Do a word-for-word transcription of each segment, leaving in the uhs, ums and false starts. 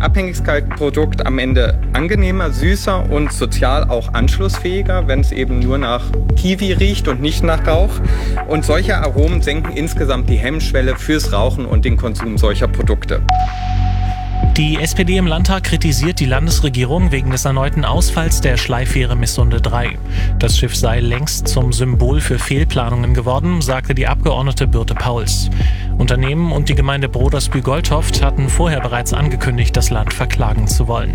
Abhängigkeitsprodukt am Ende angenehmer, süßer und sozial auch anschlussfähiger, wenn es eben nur nach Kiwi riecht und nicht nach Rauch. Und solche Aromen senken insgesamt die Hemmschwelle fürs Rauchen und den Konsum solcher Produkte. Die S P D im Landtag kritisiert die Landesregierung wegen des erneuten Ausfalls der Schleifähre Missunde drei. Das Schiff sei längst zum Symbol für Fehlplanungen geworden, sagte die Abgeordnete Birte Pauls. Unternehmen und die Gemeinde Brodersbü-Goldhoft hatten vorher bereits angekündigt, das Land verklagen zu wollen.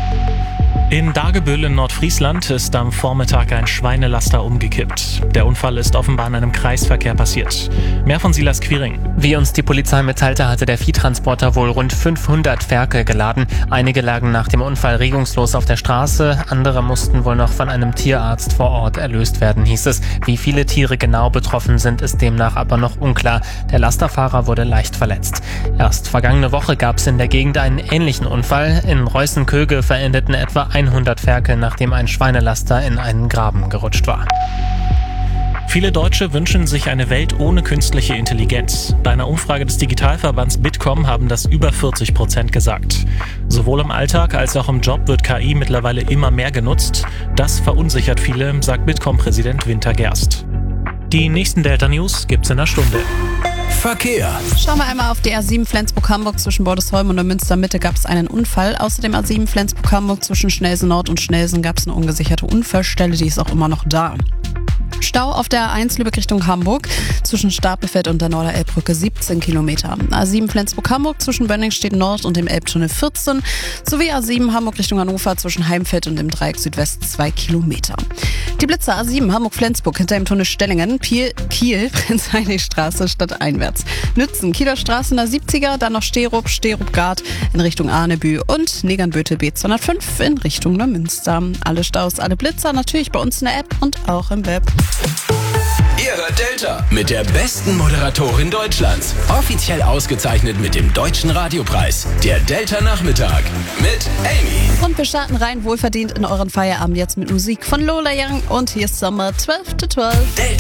In Dagebüll in Nordfriesland ist am Vormittag ein Schweinelaster umgekippt. Der Unfall ist offenbar in einem Kreisverkehr passiert. Mehr von Silas Quiring. Wie uns die Polizei mitteilte, hatte der Viehtransporter wohl rund fünfhundert Ferkel geladen. Einige lagen nach dem Unfall regungslos auf der Straße, andere mussten wohl noch von einem Tierarzt vor Ort erlöst werden, hieß es. Wie viele Tiere genau betroffen sind, ist demnach aber noch unklar. Der Lasterfahrer wurde leicht verletzt. Erst vergangene Woche gab es in der Gegend einen ähnlichen Unfall. In Reußen-Köge verendeten etwa hundert Ferkel, nachdem ein Schweinelaster in einen Graben gerutscht war. Viele Deutsche wünschen sich eine Welt ohne künstliche Intelligenz. Bei einer Umfrage des Digitalverbands Bitkom haben das über vierzig Prozent gesagt. Sowohl im Alltag als auch im Job wird K I mittlerweile immer mehr genutzt. Das verunsichert viele, sagt Bitkom-Präsident Winter Gerst. Die nächsten Delta-News gibt's in einer Stunde. Verkehr. Schauen wir einmal auf die A sieben Flensburg-Hamburg. Zwischen Bordesholm und der Münstermitte gab es einen Unfall. Außerdem A sieben Flensburg-Hamburg zwischen Schnelsen Nord und Schnelsen gab es eine ungesicherte Unfallstelle, die ist auch immer noch da. Stau auf der A eins Lübeck Richtung Hamburg zwischen Stapelfeld und der Norderelbbrücke siebzehn Kilometer. A sieben Flensburg-Hamburg zwischen Bönningstedt Nord und dem Elbtunnel vierzehn sowie A sieben Hamburg Richtung Hannover zwischen Heimfeld und dem Dreieck Südwest zwei Kilometer. Die Blitze A sieben Hamburg-Flensburg hinter dem Tunnel Stellingen, Kiel, Kiel Prinz-Heinrich-Straße stadteinwärts. Nützen, Kieler Straße in der siebziger, dann noch Sterup, Sterup-Gard in Richtung Arnebü und Negernböte B zweihundertfünf in Richtung Neumünster. Alle Staus, alle Blitzer natürlich bei uns in der App und auch im Web. Ihr hört Delta mit der besten Moderatorin Deutschlands. Offiziell ausgezeichnet mit dem Deutschen Radiopreis. Der Delta Nachmittag mit Amy. Und wir starten rein wohlverdient in euren Feierabend jetzt mit Musik von Lola Young und hier ist Sommer zwölf to zwölf.